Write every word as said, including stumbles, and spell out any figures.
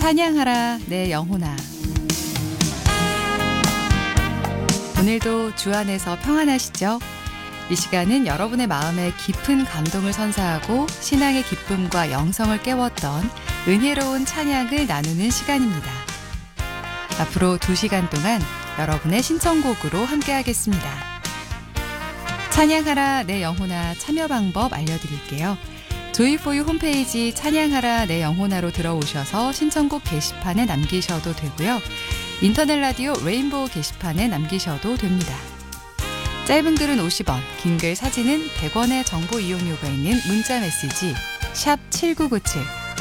찬양하라 내 영혼아. 오늘도 주 안에서 평안하시죠? 이 시간은 여러분의 마음에 깊은 감동을 선사하고 신앙의 기쁨과 영성을 깨웠던 은혜로운 찬양을 나누는 시간입니다. 앞으로 두 시간 동안 여러분의 신청곡으로 함께하겠습니다. 찬양하라 내 영혼아 참여 방법 알려드릴게요. 조이포유 홈페이지 찬양하라 내 영혼아로 들어오셔서 신청곡 게시판에 남기셔도 되고요. 인터넷 라디오 레인보우 게시판에 남기셔도 됩니다. 짧은 글은 오십 원, 긴 글 사진은 백 원의 정보 이용료가 있는 문자 메시지 샵 칠구구칠